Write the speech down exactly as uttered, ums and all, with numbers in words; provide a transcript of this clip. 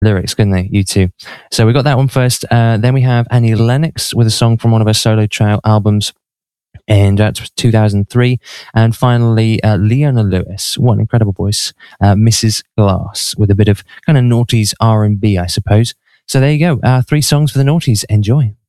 lyrics, couldn't they? U two. So we got that one first. Uh, then we have Annie Lennox with a song from one of her solo trial albums. And that was two thousand three. And finally, uh, Leona Lewis, what an incredible voice, uh, Missus Glass, with a bit of kind of noughties R and B, I suppose. So there you go, uh, three songs for the noughties. Enjoy.